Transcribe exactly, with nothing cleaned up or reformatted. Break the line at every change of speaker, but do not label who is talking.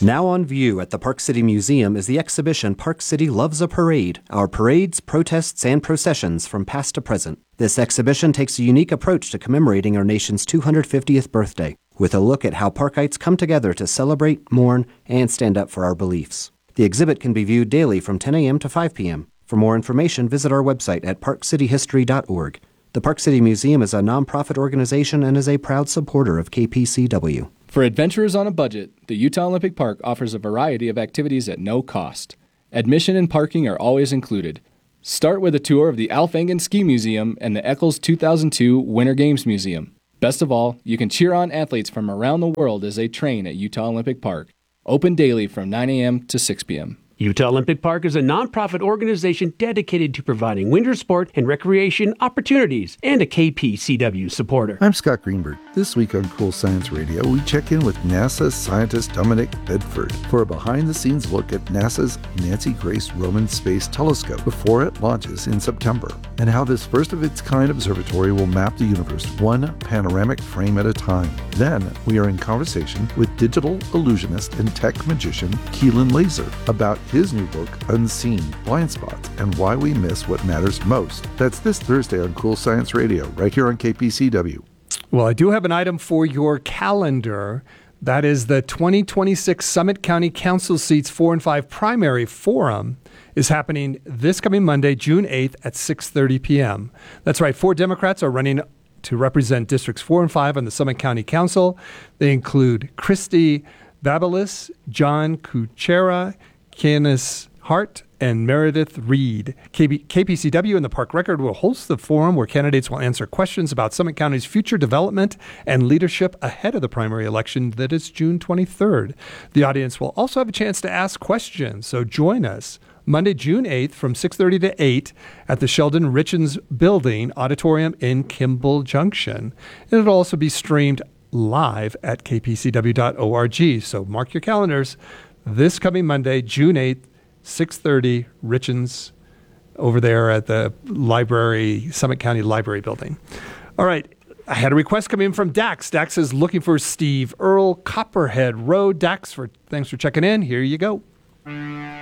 Now on view at the Park City Museum is the exhibition Park City Loves a Parade, our parades, protests, and processions from past to present. This exhibition takes a unique approach to commemorating our nation's two hundred fiftieth birthday, with a look at how Parkites come together to celebrate, mourn, and stand up for our beliefs. The exhibit can be viewed daily from ten a.m. to five p.m. For more information, visit our website at park city history dot org. The Park City Museum is a nonprofit organization and is a proud supporter of K P C W.
For adventurers on a budget, the Utah Olympic Park offers a variety of activities at no cost. Admission and parking are always included. Start with a tour of the Alf Engen Ski Museum and the Eccles two thousand two Winter Games Museum. Best of all, you can cheer on athletes from around the world as they train at Utah Olympic Park. Open daily from nine a.m. to six p.m.
Utah Olympic Park is a nonprofit organization dedicated to providing winter sport and recreation opportunities and a K P C W supporter.
I'm Scott Greenberg. This week on Cool Science Radio, we check in with NASA scientist Dominic Bedford for a behind-the-scenes look at NASA's Nancy Grace Roman Space Telescope before it launches in September, and how this first-of-its-kind observatory will map the universe one panoramic frame at a time. Then, we are in conversation with digital illusionist and tech magician Keelan Laser about his new book, Unseen Blind Spots, and why we miss what matters most. That's this Thursday on Cool Science Radio, right here on K P C W.
Well, I do have an item for your calendar. That is the twenty twenty-six Summit County Council Seats four and five Primary Forum is happening this coming Monday, June eighth at six thirty p.m. That's right, four Democrats are running to represent Districts four and five on the Summit County Council. They include Christy Babelis, John Kuchera, Candace Hart, and Meredith Reed. K P C W and the Park Record will host the forum where candidates will answer questions about Summit County's future development and leadership ahead of the primary election that is June twenty-third. The audience will also have a chance to ask questions, so join us Monday, June eighth from six thirty to eight at the Sheldon Richens Building Auditorium in Kimball Junction. And it'll also be streamed live at k p c w dot org, so mark your calendars. This coming Monday, June eighth, six thirty, Richens, over there at the library, Summit County Library Building. All right, I had a request come in from Dax. Dax is looking for Steve Earle, Copperhead Road. Dax, for thanks for checking in. Here you go.